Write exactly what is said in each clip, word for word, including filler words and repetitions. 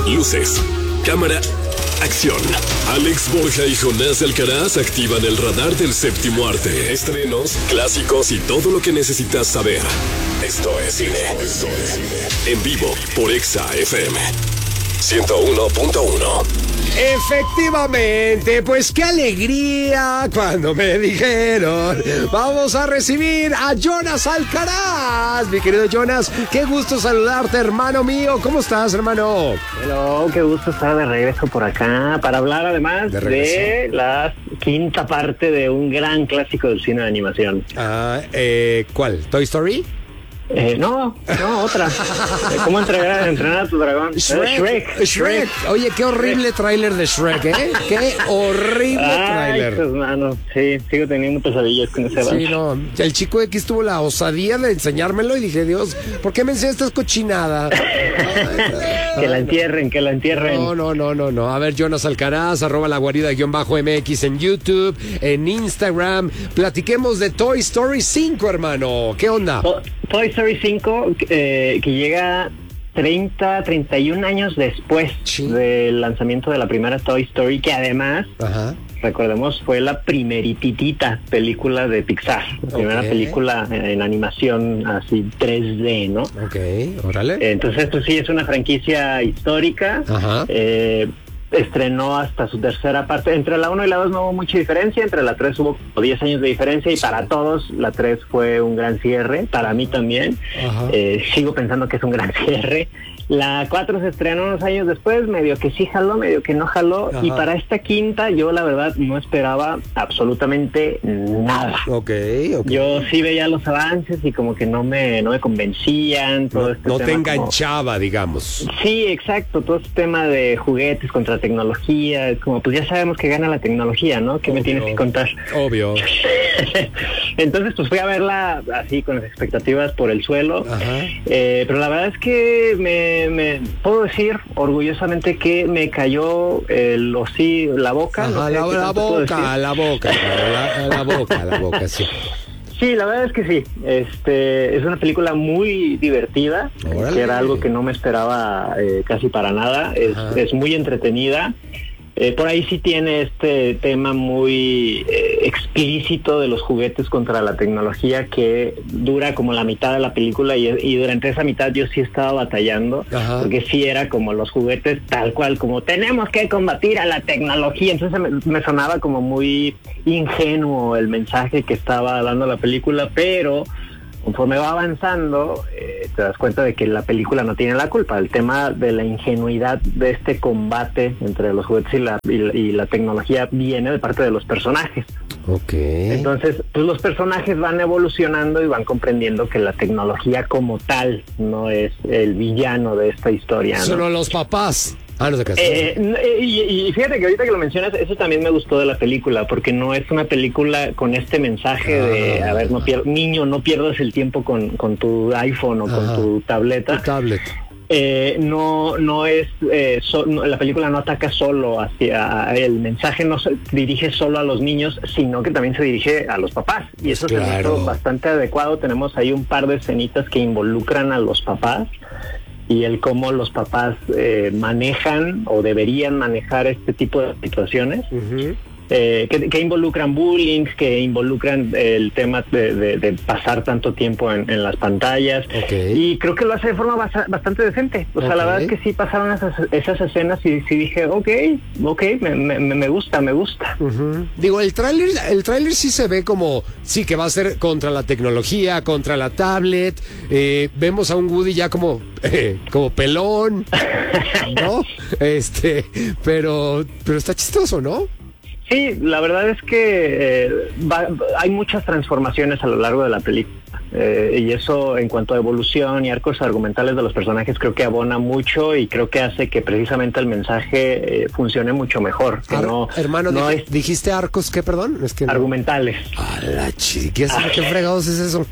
Luces, cámara, acción. Alex Borja y Jonás Alcaraz activan el radar del séptimo arte. Estrenos, clásicos y todo lo que necesitas saber. Esto es cine. Esto es cine. En vivo por Exa F M ciento uno punto uno. Efectivamente, pues qué alegría cuando me dijeron vamos a recibir a Jonas Alcaraz. Mi querido Jonas, qué gusto saludarte, hermano mío. ¿Cómo estás, hermano? Hello, qué gusto estar de regreso por acá para hablar además de, de la quinta parte de un gran clásico del cine de animación. Ah, eh, ¿cuál? ¿Toy Story? Eh, no, no, otra. ¿Cómo entregar, entrenar a tu dragón? Shrek, eh, Shrek, Shrek. Shrek. Oye, qué horrible tráiler de Shrek, ¿eh? Qué horrible tráiler. Ay, pues, mano, sí, sigo teniendo pesadillas con ese avance. Sí, no, el chico X tuvo la osadía de enseñármelo y dije, Dios, ¿por qué me enseñas estas cochinadas? Que la entierren, que la entierren. No, no, no, no, no. A ver, Jonas Alcaraz, arroba la guarida guión bajo M X en YouTube, en Instagram. Platiquemos de Toy Story cinco, hermano. ¿Qué onda? To- Toy Story cinco, eh, que llega treinta, treinta y un años después sí. del lanzamiento de la primera Toy Story, que además, Ajá. recordemos, fue la primerititita película de Pixar, la okay. primera película en animación así tres D, ¿no? Ok, órale. Entonces, pues sí, es una franquicia histórica. Ajá. Eh, estrenó hasta su tercera parte. Entre la uno y la dos no hubo mucha diferencia, entre la tres hubo diez años de diferencia y sí. para todos la tres fue un gran cierre, para mí también. Eh, sigo pensando que es un gran cierre. La cuatro se estrenó unos años después, medio que sí jaló, medio que no jaló. Ajá. Y para esta quinta yo la verdad no esperaba absolutamente nada. Okay, ok. Yo sí veía los avances y como que no me, no me convencían. Todo no este no tema te enganchaba, como... digamos. Sí, exacto. Todo este tema de juguetes contra tecnología. Es como, pues ya sabemos que gana la tecnología, ¿no? ¿Qué Obvio. me tienes que contar? Obvio. Entonces, pues fui a verla así con las expectativas por el suelo. Eh, pero la verdad es que me Me, puedo decir orgullosamente que me cayó el ocí, la boca. Ajá, no sé la, la, boca, la boca, la, la boca, la boca, sí. Sí, la verdad es que sí. Este es una película muy divertida, Órale. que era algo que no me esperaba eh, casi para nada. Es, es muy entretenida. Eh, por ahí sí tiene este tema muy eh, explícito de los juguetes contra la tecnología que dura como la mitad de la película y, y durante esa mitad yo sí estaba batallando. Ajá. Porque sí era como los juguetes tal cual, como tenemos que combatir a la tecnología. Entonces me, me sonaba como muy ingenuo el mensaje que estaba dando la película, pero conforme va avanzando, eh, te das cuenta de que la película no tiene la culpa. El tema de la ingenuidad de este combate entre los juguetes y la, y, y la tecnología viene de parte de los personajes. Ok. Entonces, pues los personajes van evolucionando y van comprendiendo que la tecnología como tal no es el villano de esta historia, ¿no? Solo los papás. Ah, no sé qué es. Eh, y, y fíjate que ahorita que lo mencionas, eso también me gustó de la película, porque no es una película con este mensaje ah, de, a ver, no pier- niño, no pierdas el tiempo con, con tu iPhone o ah, con tu tableta. Tu tablet. Eh, no, no es, eh, so, no, la película no ataca solo hacia, el mensaje no se dirige solo a los niños, sino que también se dirige a los papás. Y eso claro. se me hizo bastante adecuado. Tenemos ahí un par de escenitas que involucran a los papás. Y el cómo los papás eh, manejan o deberían manejar este tipo de situaciones. Uh-huh. Eh, que, que involucran bullying, que involucran el tema de, de, de pasar tanto tiempo en, en las pantallas. Okay. Y creo que lo hace de forma basa, bastante decente. O okay. sea, la verdad es que sí pasaron esas, esas escenas y sí dije, ok, ok, me, me, me gusta, me gusta. Uh-huh. Digo, el tráiler el tráiler sí se ve como, sí, que va a ser contra la tecnología, contra la tablet. Eh, vemos a un Woody ya como, eh, como pelón, ¿no? Este, pero, pero está chistoso, ¿no? Sí, la verdad es que eh, va, hay muchas transformaciones a lo largo de la película eh, y eso en cuanto a evolución y arcos argumentales de los personajes creo que abona mucho y creo que hace que precisamente el mensaje eh, funcione mucho mejor. Que Ar- no, hermano, no dij- es dijiste arcos, ¿qué, perdón? Es que no. Argumentales. A la chiquilla, ¿qué fregados es eso?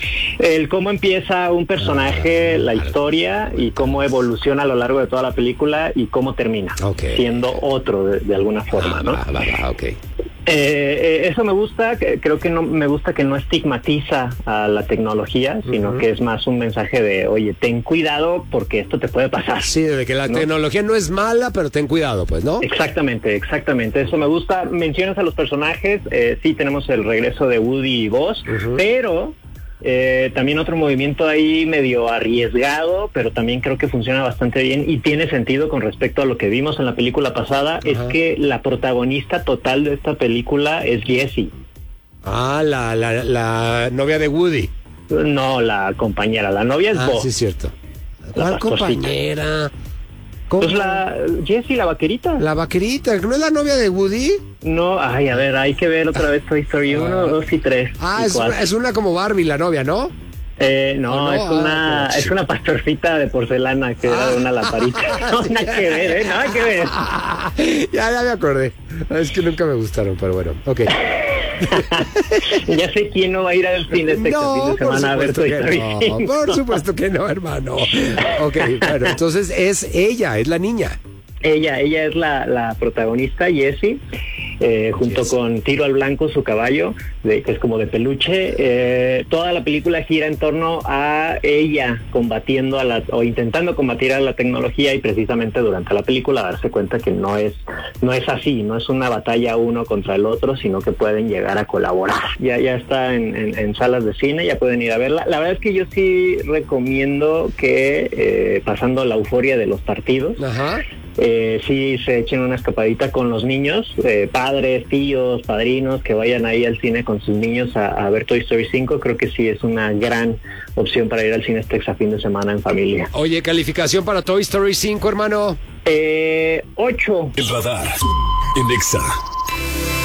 El cómo empieza un personaje, la historia y cómo evoluciona a lo largo de toda la película y cómo termina, okay. siendo otro de, de alguna forma, ah, ¿no? Va, va, va, okay. Eh, eso me gusta, creo que no me gusta que no estigmatiza a la tecnología, sino uh-huh. que es más un mensaje de, oye, ten cuidado porque esto te puede pasar. Sí, de que la ¿no? tecnología no es mala, pero ten cuidado, pues, ¿no? Exactamente, exactamente, eso me gusta. Mencionas a los personajes, eh, sí tenemos el regreso de Woody y Buzz, uh-huh. pero... Eh, también otro movimiento ahí medio arriesgado, pero también creo que funciona bastante bien y tiene sentido con respecto a lo que vimos en la película pasada. Ajá. Es que la protagonista total de esta película es Jessie. Ah, la, la, la novia de Woody. No, la compañera, la novia es ah, Bo. Sí, es cierto. ¿Cuál compañera? ¿Cómo? Pues la Jessie, la vaquerita. La vaquerita, ¿no es la novia de Woody? No, ay, a ver, hay que ver otra vez Toy Story uno, dos y tres. Ah, es una, es una como Barbie, la novia, ¿no? Eh, no, no, es una ah, es una pastorcita de porcelana que ah. era de una lamparita. No, nada que ver, ¿eh? Nada que ver. ya, ya me acordé. Es que nunca me gustaron, pero bueno, ok. Ya sé quién no va a ir al cine este no, fin de semana a ver Toy Story no, por supuesto que no, hermano. Ok, bueno, entonces es ella, es la niña. Ella, ella es la, la protagonista, Jessie, eh, junto Jessie. con Tiro al Blanco, su caballo, de, que es como de peluche. Eh, toda la película gira en torno a ella combatiendo a la, o intentando combatir a la tecnología, y precisamente durante la película darse cuenta que no es, no es así, no es una batalla uno contra el otro, sino que pueden llegar a colaborar. Ya, ya está en, en, en salas de cine, ya pueden ir a verla. La verdad es que yo sí recomiendo que, eh, pasando la euforia de los partidos, Ajá. Eh, sí se echen una escapadita con los niños, eh, padres, tíos, padrinos, que vayan ahí al cine con sus niños a, a ver Toy Story cinco. Creo que sí es una gran opción para ir al cine este fin de semana en familia. Oye, ¿calificación para Toy Story cinco, hermano? Eh, ocho. El radar en Exa.